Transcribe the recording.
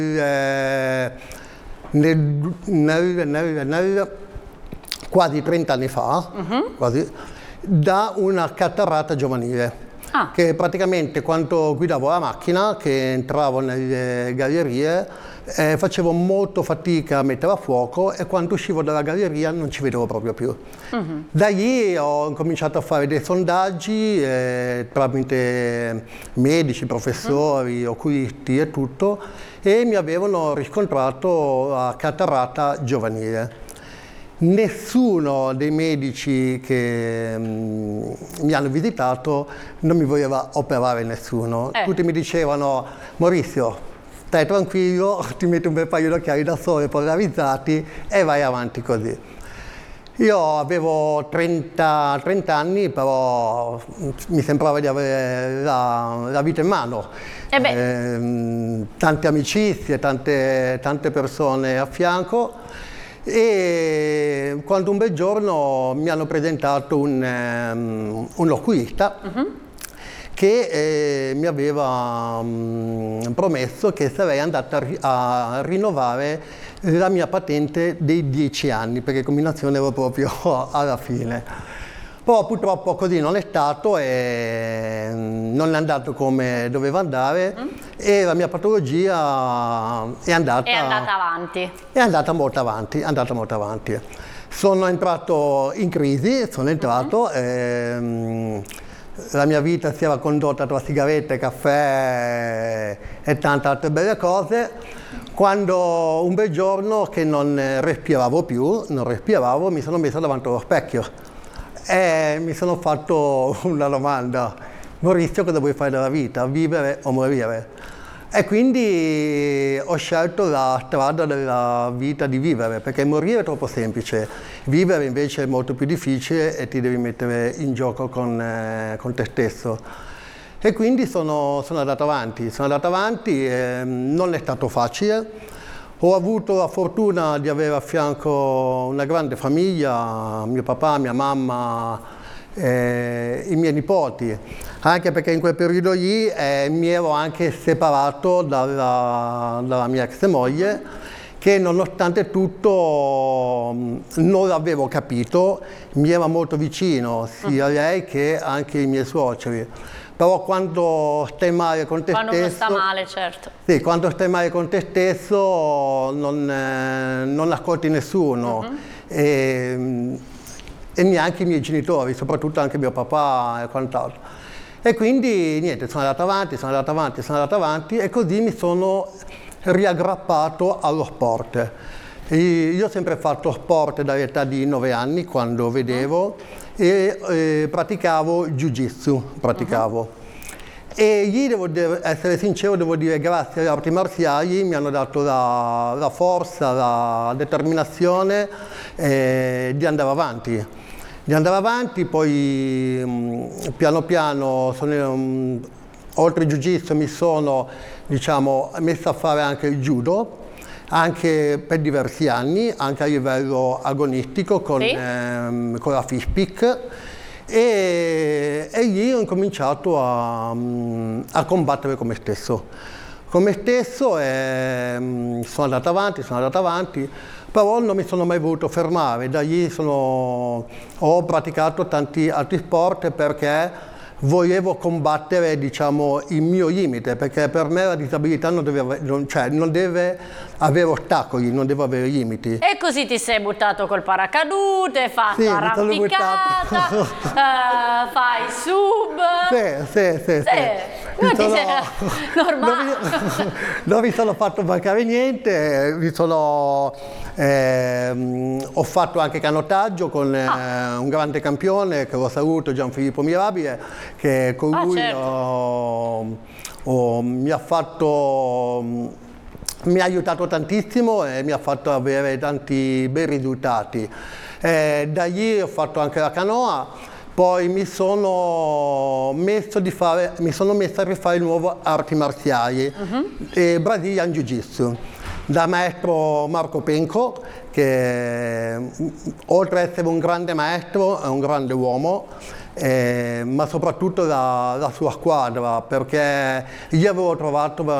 Quasi 30 anni fa, quasi, da una catarrata giovanile. Che praticamente quando guidavo la macchina, che entravo nelle gallerie, facevo molto fatica a mettere a fuoco e quando uscivo dalla galleria non ci vedevo proprio più. Da lì ho cominciato a fare dei sondaggi tramite medici, professori, oculisti e tutto, e mi avevano riscontrato la catarata giovanile. Nessuno dei medici che mi hanno visitato non mi voleva operare, nessuno. Tutti mi dicevano: Maurizio, stai tranquillo, ti metti un bel paio di occhiali da sole polarizzati e vai avanti così. Io avevo 30 anni, però mi sembrava di avere la vita in mano. Tante amicizie, tante persone a fianco. E quando un bel giorno mi hanno presentato un oculista che mi aveva promesso che sarei andata a rinnovare la mia patente dei 10 anni, perché combinazione ero proprio alla fine. Però purtroppo così non è stato e non è andato come doveva andare e la mia patologia è andata avanti. È andata molto avanti. Sono entrato in crisi, la mia vita si era condotta tra sigarette, caffè e tante altre belle cose, quando un bel giorno che non respiravo più, mi sono messo davanti allo specchio. E mi sono fatto una domanda: Maurizio, cosa vuoi fare della vita? Vivere o morire? E quindi ho scelto la strada della vita di vivere, perché morire è troppo semplice, vivere invece è molto più difficile e ti devi mettere in gioco con te stesso. E quindi sono andato avanti, non è stato facile. Ho avuto la fortuna di avere a fianco una grande famiglia, mio papà, mia mamma, i miei nipoti, anche perché in quel periodo lì mi ero anche separato dalla mia ex moglie, che nonostante tutto non l'avevo capito, mi era molto vicino, sia lei che anche i miei suoceri. Però quando stai male con te stesso... Quando uno sta male, certo. Sì, quando stai male con te stesso non ascolti nessuno. E neanche i miei genitori, soprattutto anche mio papà e quant'altro. E quindi niente, sono andato avanti e così mi sono riaggrappato allo sport. Io ho sempre fatto sport dall'età di 9 anni, quando vedevo, e praticavo jiu-jitsu, E lì, devo essere sincero, devo dire grazie alle arti marziali, mi hanno dato la forza, la determinazione di andare avanti. Poi piano piano, oltre al jiu-jitsu, mi sono messo a fare anche il judo, anche per diversi anni, anche a livello agonistico con la FISPIC. E lì ho incominciato a combattere con me stesso. Sono andato avanti, però non mi sono mai voluto fermare. Da lì ho praticato tanti altri sport perché volevo combattere, il mio limite, perché per me la disabilità non deve avere ostacoli, non deve avere limiti. E così ti sei buttato col paracadute, hai fatto arrampicata, fai sub. Sì. Normale. Non mi sono fatto mancare niente, ho fatto anche canottaggio con un grande campione che lo saluto, Gianfilippo Mirabile, che con lui mi ha aiutato tantissimo e mi ha fatto avere tanti bei risultati. Da lì ho fatto anche la canoa, poi mi sono messo a rifare di nuovo arti marziali e Brazilian Jiu-Jitsu. Da maestro Marco Penco, che oltre ad essere un grande maestro è un grande uomo, ma soprattutto la sua squadra, perché gli avevo trovato